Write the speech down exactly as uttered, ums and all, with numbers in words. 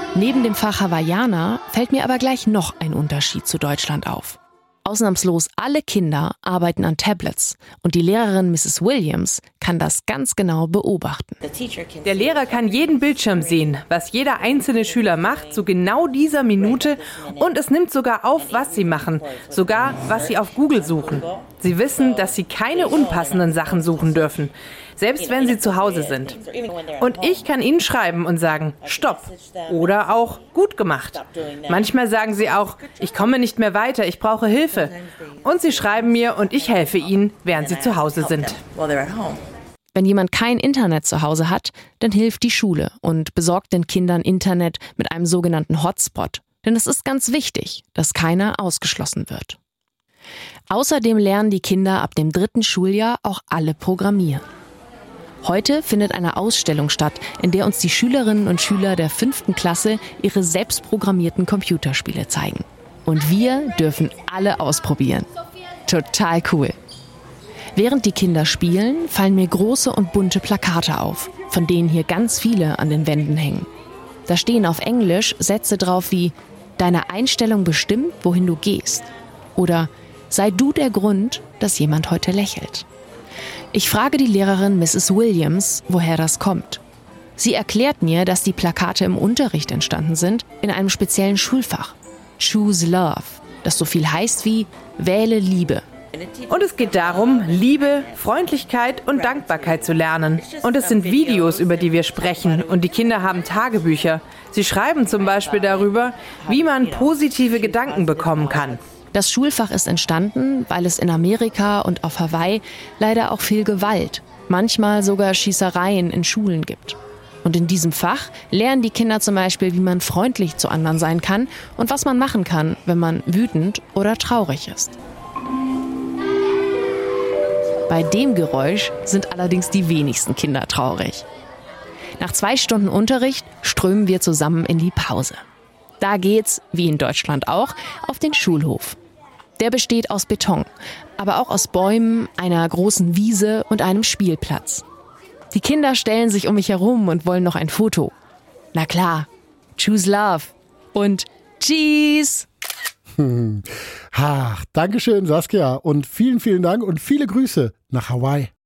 Neben dem Fach Hawaiianer fällt mir aber gleich noch ein Unterschied zu Deutschland auf. Ausnahmslos alle Kinder arbeiten an Tablets und die Lehrerin Misses Williams kann das ganz genau beobachten. Der Lehrer kann jeden Bildschirm sehen, was jeder einzelne Schüler macht, zu genau dieser Minute, und es nimmt sogar auf, was sie machen, sogar was sie auf Google suchen. Sie wissen, dass sie keine unpassenden Sachen suchen dürfen, selbst wenn sie zu Hause sind. Und ich kann ihnen schreiben und sagen, stopp, oder auch gut gemacht. Manchmal sagen sie auch, ich komme nicht mehr weiter, ich brauche Hilfe. Und sie schreiben mir und ich helfe ihnen, während sie zu Hause sind. Wenn jemand kein Internet zu Hause hat, dann hilft die Schule und besorgt den Kindern Internet mit einem sogenannten Hotspot. Denn es ist ganz wichtig, dass keiner ausgeschlossen wird. Außerdem lernen die Kinder ab dem dritten Schuljahr auch alle programmieren. Heute findet eine Ausstellung statt, in der uns die Schülerinnen und Schüler der fünften Klasse ihre selbstprogrammierten Computerspiele zeigen. Und wir dürfen alle ausprobieren. Total cool. Während die Kinder spielen, fallen mir große und bunte Plakate auf, von denen hier ganz viele an den Wänden hängen. Da stehen auf Englisch Sätze drauf wie „Deine Einstellung bestimmt, wohin du gehst" oder „Sei du der Grund, dass jemand heute lächelt." Ich frage die Lehrerin Misses Williams, woher das kommt. Sie erklärt mir, dass die Plakate im Unterricht entstanden sind, in einem speziellen Schulfach. Choose Love, das so viel heißt wie „Wähle Liebe". Und es geht darum, Liebe, Freundlichkeit und Dankbarkeit zu lernen. Und es sind Videos, über die wir sprechen. Und die Kinder haben Tagebücher. Sie schreiben zum Beispiel darüber, wie man positive Gedanken bekommen kann. Das Schulfach ist entstanden, weil es in Amerika und auf Hawaii leider auch viel Gewalt, manchmal sogar Schießereien in Schulen gibt. Und in diesem Fach lernen die Kinder zum Beispiel, wie man freundlich zu anderen sein kann und was man machen kann, wenn man wütend oder traurig ist. Bei dem Geräusch sind allerdings die wenigsten Kinder traurig. Nach zwei Stunden Unterricht strömen wir zusammen in die Pause. Da geht's, wie in Deutschland auch, auf den Schulhof. Der besteht aus Beton, aber auch aus Bäumen, einer großen Wiese und einem Spielplatz. Die Kinder stellen sich um mich herum und wollen noch ein Foto. Na klar, choose love und cheese! Hm. Ha, Dankeschön, Saskia, und vielen, vielen Dank und viele Grüße nach Hawaii.